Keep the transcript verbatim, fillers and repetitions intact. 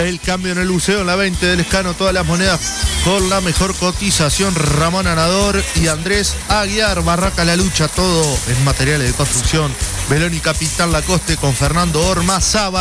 El cambio en el buceo en la veinte del Escano, todas las monedas con la mejor cotización. Ramón Anador y Andrés Aguiar. Barraca La Lucha, todo en materiales de construcción. Belón y Capitán Lacoste con Fernando Ormazaba.